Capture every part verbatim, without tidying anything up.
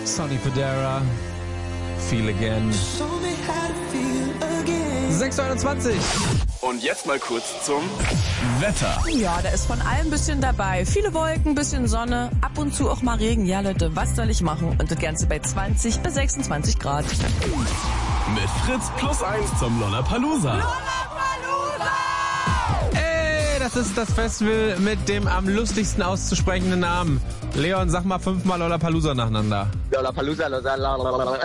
Sonny Fodera, Feel Again. sechs Uhr einundzwanzig. Und jetzt mal kurz zum Wetter. Ja, da ist von allem ein bisschen dabei. Viele Wolken, bisschen Sonne, ab und zu auch mal Regen. Ja, Leute, was soll ich machen? Und das Ganze bei zwanzig bis sechsundzwanzig Grad. mit Fritz plus eins zum Lollapalooza. Ey, das ist das Festival mit dem am lustigsten auszusprechenden Namen. Leon, sag mal fünfmal Lollapalooza nacheinander. Lollapalooza, Lollapalooza.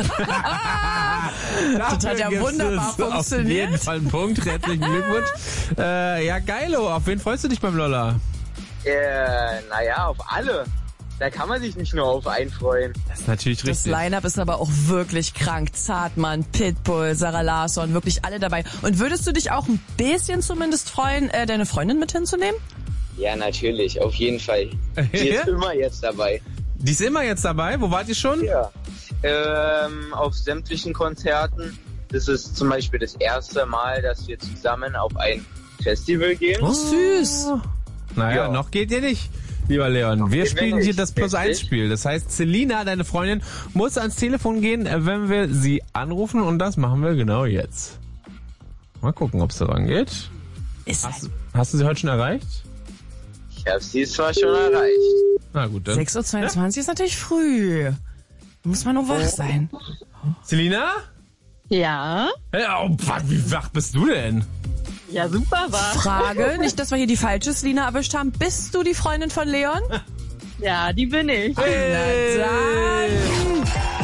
Das hat ja wunderbar funktioniert. Auf jeden Fall ein Punkt. Herzlichen Glückwunsch. Äh, ja, geilo. Auf wen freust du dich beim Lolla? Äh, naja, auf alle. Da kann man sich nicht nur auf einen freuen. Das ist natürlich Das richtig. Line-Up ist aber auch wirklich krank. Zartmann, Pitbull, Sarah Larsson, wirklich alle dabei. Und würdest du dich auch ein bisschen zumindest freuen, äh, deine Freundin mit hinzunehmen? Ja, natürlich, auf jeden Fall. Die ist immer jetzt dabei. Die ist immer jetzt dabei? Wo wart ihr schon? Ja. Ähm, auf sämtlichen Konzerten. Das ist zum Beispiel das erste Mal, dass wir zusammen auf ein Festival gehen. Oh, süß. Naja, Ja. noch geht ihr nicht, lieber Leon. Wir geht spielen nicht, hier das Plus eins richtig. Spiel. Das heißt, Selina, deine Freundin, muss ans Telefon gehen, wenn wir sie anrufen. Und das machen wir genau jetzt. Mal gucken, ob es daran geht. Ist Hast, hast du sie heute schon erreicht? Ich habe sie zwar schon erreicht. Na gut, dann. sechs Uhr zweiundzwanzig ist natürlich früh. Muss man nur wach sein. Selina? Ja, Hey, oh, was, wie wach bist du denn? ja super war. Frage, nicht, dass wir hier die falsche Selina erwischt haben. Bist du die Freundin von Leon? Ja, die bin ich. Hey. Na dann.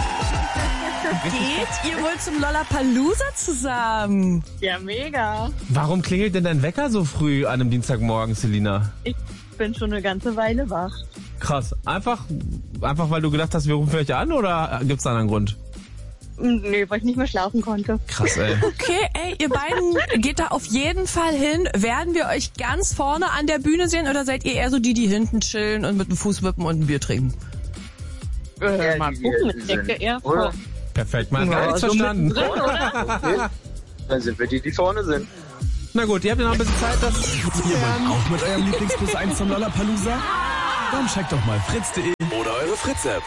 Geht ihr wohl zum Lollapalooza zusammen? Ja, mega. Warum klingelt denn dein Wecker so früh an einem Dienstagmorgen, Selina? Ich bin schon eine ganze Weile wach. Krass. Einfach, einfach weil du gedacht hast, wir rufen vielleicht an, oder gibt's da einen Grund? Nee, weil ich nicht mehr schlafen konnte. Krass, ey. Okay, ey, ihr beiden geht da auf jeden Fall hin. Werden wir euch ganz vorne an der Bühne sehen oder seid ihr eher so die, die hinten chillen und mit dem Fuß wippen und ein Bier trinken? Äh, Ja, mal die gucken, wir ich denke sind, eher oder? vor. Perfekt, man hat gar Ja, nichts so verstanden. mittendrin, oder? Okay. Dann sind wir die, die vorne sind. Na gut, ihr habt ja noch ein bisschen Zeit, das Ihr wollt auch mit eurem Lieblings plus eins zum Lollapalooza? Dann checkt doch mal fritz punkt de oder eure Fritz-App.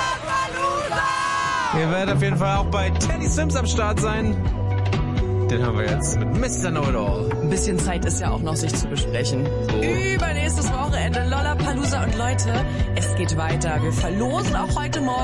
Ihr werdet auf jeden Fall auch bei Teddy Swims am Start sein. Den haben wir jetzt mit Mister Know-It-All. Ein bisschen Zeit ist ja auch noch, sich zu besprechen. Übernächstes Wochenende Lollapalooza und Leute, es geht weiter. Wir verlosen auch heute Morgen